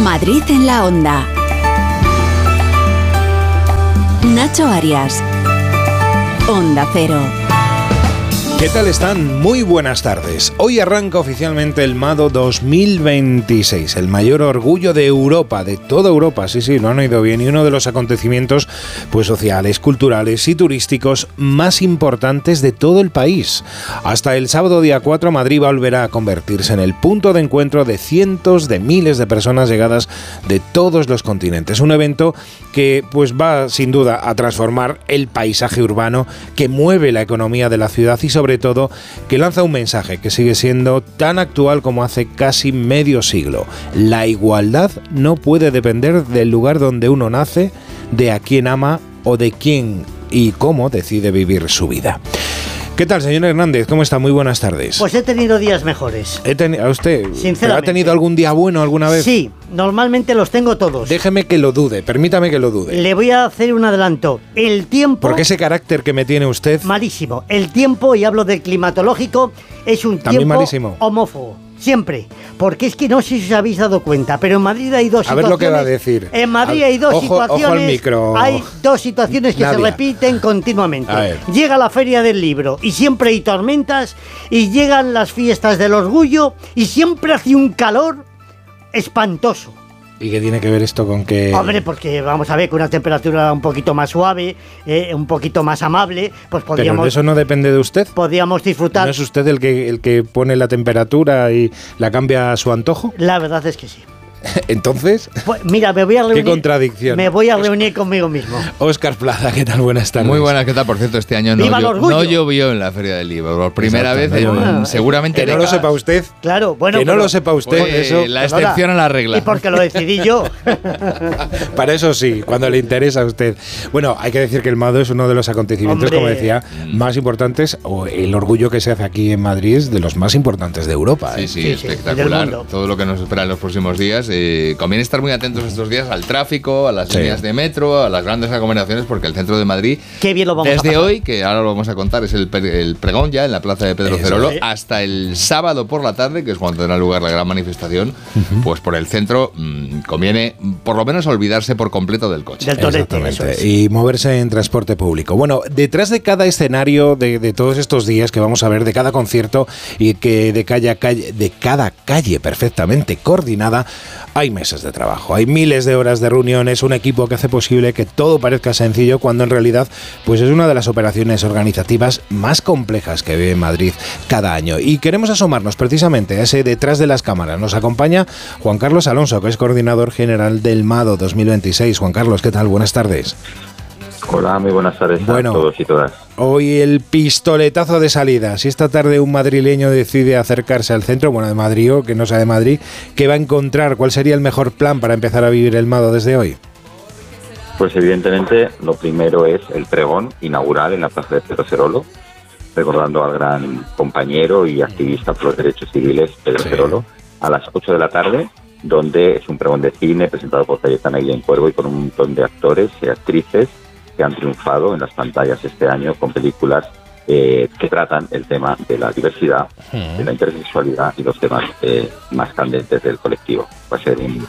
Madrid en la Onda. Nacho Arias. Onda Cero. ¿Qué tal están? Muy buenas tardes. Hoy arranca oficialmente el MADO 2026, el mayor orgullo de Europa, de toda Europa, sí, lo han oído bien, y uno de los acontecimientos pues sociales, culturales y turísticos más importantes de todo el país. Hasta el sábado día 4, Madrid volverá a convertirse en el punto de encuentro de cientos de miles de personas llegadas de todos los continentes. Un evento que pues va sin duda a transformar el paisaje urbano, que mueve la economía de la ciudad y sobre todo que lanza un mensaje que sigue siendo tan actual como hace casi medio siglo. La igualdad no puede depender del lugar donde uno nace, de a quién ama o de quién y cómo decide vivir su vida. ¿Qué tal, señor Hernández? ¿Cómo está? Muy buenas tardes. Pues he tenido días mejores. ¿A usted? Sinceramente. ¿Ha tenido algún día bueno alguna vez? Sí, normalmente los tengo todos. Déjeme que lo dude, permítame que lo dude. Le voy a hacer un adelanto. El tiempo... Porque ese carácter que me tiene usted... Malísimo. El tiempo, y hablo del climatológico, es un también tiempo malísimo. Homófobo. Siempre. Porque es que no sé si os habéis dado cuenta, pero en Madrid hay dos situaciones... A ver lo que va a decir. En Madrid hay dos situaciones... Ojo al micro. Hay dos situaciones que se repiten continuamente. Llega la Feria del Libro y siempre hay tormentas, y llegan las fiestas del orgullo y siempre hace un calor espantoso. ¿Y qué tiene que ver esto con que...? Hombre, porque vamos a ver, con una temperatura un poquito más suave, un poquito más amable, pues podríamos... ¿Pero eso no depende de usted? Podríamos disfrutar... ¿No es usted el que pone la temperatura y la cambia a su antojo? La verdad es que sí. Entonces, pues mira, me voy a reunir. Qué contradicción. Me voy a reunir conmigo mismo. Óscar Plaza, ¿qué tal? Buenas tardes. Muy buenas, ¿qué tal? Por cierto, este año no llovió en la Feria del Libro. Por primera vez, seguramente. Que no lo sepa usted. Claro, bueno. Que no lo sepa usted. Pues, eso, la excepción a la regla. Y porque lo decidí yo. Para eso sí, cuando le interesa a usted. Bueno, hay que decir que el MADO es uno de los acontecimientos, como decía, más importantes, o el orgullo que se hace aquí en Madrid es de los más importantes de Europa. Sí, espectacular. Todo lo que nos espera en los próximos días. Conviene estar muy atentos estos días al tráfico, a las líneas de metro, a las grandes aglomeraciones, porque el centro de Madrid, qué bien lo vamos desde hoy, que ahora lo vamos a contar, es el pregón ya en la plaza de Pedro Cerolo, hasta el sábado por la tarde, que es cuando tendrá lugar la gran manifestación, pues por el centro conviene por lo menos olvidarse por completo del coche. Del torete, eso es. Y moverse en transporte público. Bueno, detrás de cada escenario de todos estos días que vamos a ver, de cada concierto y que de cada calle perfectamente coordinada, hay meses de trabajo, hay miles de horas de reuniones, un equipo que hace posible que todo parezca sencillo cuando en realidad pues es una de las operaciones organizativas más complejas que vive Madrid cada año. Y queremos asomarnos precisamente a ese detrás de las cámaras. Nos acompaña Juan Carlos Alonso, que es coordinador general del MADO 2026. Juan Carlos, ¿qué tal? Buenas tardes. Hola, muy buenas tardes a todos y todas. Hoy el pistoletazo de salida. Si esta tarde un madrileño decide acercarse al centro, bueno, de Madrid o que no sea de Madrid, ¿qué va a encontrar? ¿Cuál sería el mejor plan para empezar a vivir el MADO desde hoy? Pues evidentemente lo primero es el pregón inaugural en la plaza de Pedro Cerolo, recordando al gran compañero y activista por los derechos civiles Pedro Cerolo, a las 8 de la tarde, donde es un pregón de cine presentado por Cayetana Guillén Cuervo y con un montón de actores y actrices que han triunfado en las pantallas este año con películas que tratan el tema de la diversidad, de la intersexualidad y los temas más candentes del colectivo. Va a ser un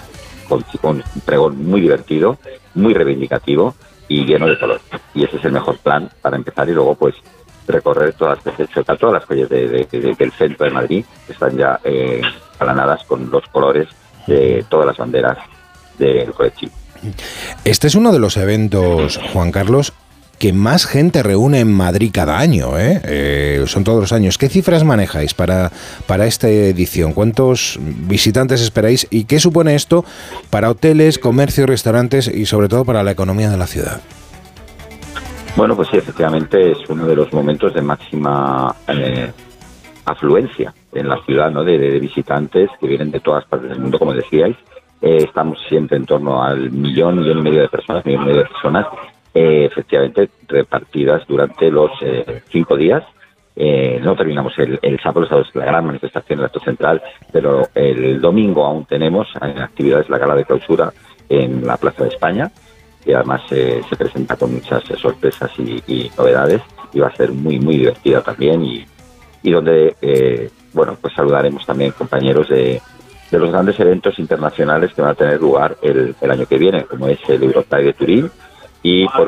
pregón muy divertido, muy reivindicativo y lleno de color. Y ese es el mejor plan para empezar, y luego pues recorrer todas las calles del centro de Madrid, que están ya alanadas con los colores de todas las banderas del colectivo. Este es uno de los eventos, Juan Carlos, que más gente reúne en Madrid cada año, son todos los años. ¿Qué cifras manejáis para esta edición? ¿Cuántos visitantes esperáis? ¿Y qué supone esto para hoteles, comercios, restaurantes y sobre todo para la economía de la ciudad? Bueno, pues sí, efectivamente es uno de los momentos de máxima afluencia en la ciudad, ¿no? De visitantes que vienen de todas partes del mundo, como decíais. Estamos siempre en torno al millón y medio de personas, efectivamente repartidas durante los 5 días. No terminamos el sábado, es la gran manifestación del acto central, pero el domingo aún tenemos actividades, la gala de clausura en la Plaza de España, y además se presenta con muchas sorpresas y novedades, y va a ser muy muy divertida también, y donde pues saludaremos también compañeros de de los grandes eventos internacionales que van a tener lugar el año que viene, como es el Europride de Turín y por